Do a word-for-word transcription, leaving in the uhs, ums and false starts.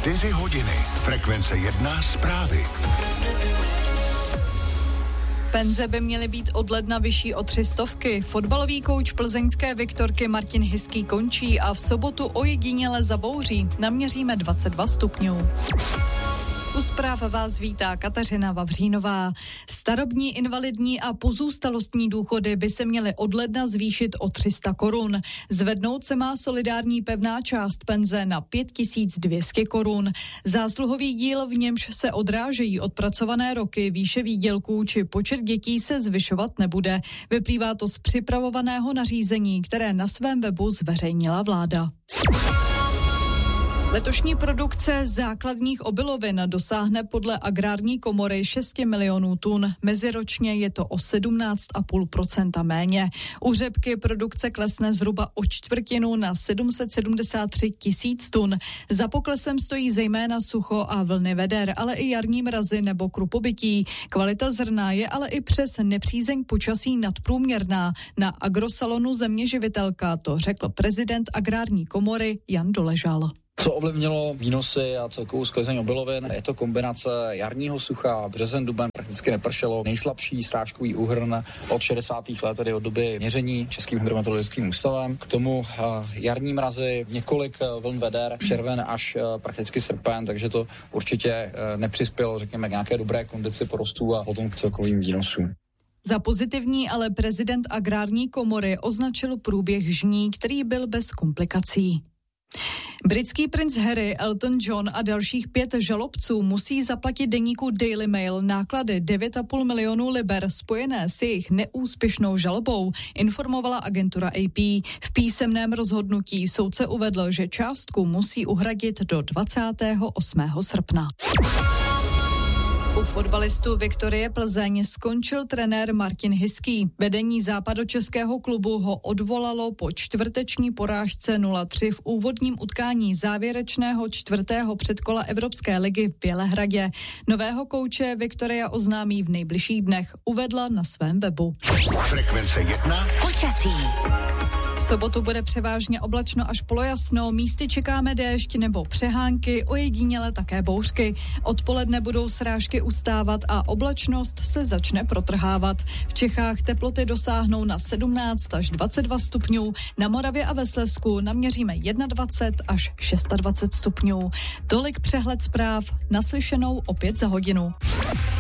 čtyři hodiny. Frekvence jedna zprávy. Penze by měly být od ledna vyšší o tři stovky. Fotbalový kouč plzeňské Viktorky Martin Hiský končí a v sobotu ojediněle zabouří. Naměříme dvacet dva stupňů. U zpráv vás vítá Kateřina Vavřínová. Starobní, invalidní a pozůstalostní důchody by se měly od ledna zvýšit o tři sta korun. Zvednout se má solidární pevná část penze na pět tisíc dvě stě korun. Zásluhový díl, v němž se odrážejí odpracované roky, výše výdělků či počet dětí se zvyšovat nebude. Vyplývá to z připravovaného nařízení, které na svém webu zveřejnila vláda. Letošní produkce základních obilovin dosáhne podle Agrární komory šest milionů tun. Meziročně je to o sedmnáct celá pět procenta méně. U řepky produkce klesne zhruba o čtvrtinu na sedm set sedmdesát tři tisíc tun. Za poklesem stojí zejména sucho a vlny veder, ale i jarní mrazy nebo krupobytí. Kvalita zrna je ale i přes nepřízeň počasí nadprůměrná. Na agrosalonu Zeměživitelka to řekl prezident Agrární komory Jan Doležal. Co ovlivnilo výnosy a celkovou sklizeň obilovin? Je to kombinace jarního sucha, březen, duben, prakticky nepršelo. Nejslabší srážkový úhrn od šedesátých let, tedy od doby měření Českým hydrometeorologickým ústavem. K tomu uh, jarní mrazy, několik uh, vln veder, červen až uh, prakticky srpen, takže to určitě uh, nepřispělo, řekněme, k nějaké dobré kondici porostů a potom k celkovým výnosům. Za pozitivní ale prezident Agrární komory označil průběh žní, který byl bez komplikací. Britský princ Harry, Elton John a dalších pět žalobců musí zaplatit deníku Daily Mail náklady devět a půl milionu liber spojené s jejich neúspěšnou žalobou, informovala agentura A P. V písemném rozhodnutí soudce uvedl, že částku musí uhradit do dvacátého osmého srpna. U fotbalistů Viktorie Plzeň skončil trenér Martin Hiský. Vedení západočeského klubu ho odvolalo po čtvrteční porážce nula tři v úvodním utkání závěrečného čtvrtého předkola Evropské ligy v Bělehradě. Nového kouče Viktoria oznámí v nejbližších dnech, uvedla na svém webu. Frekvence jedna. Počasí. V sobotu bude převážně oblačno až polojasno, místy čekáme déšť nebo přehánky, ojediněle také bouřky. Odpoledne budou srážky ustávat a oblačnost se začne protrhávat. V Čechách teploty dosáhnou na sedmnáct až dvacet dva stupňů, na Moravě a ve Slezsku naměříme dvacet jedna až dvacet šest stupňů. Tolik přehled zpráv, naslyšenou opět za hodinu.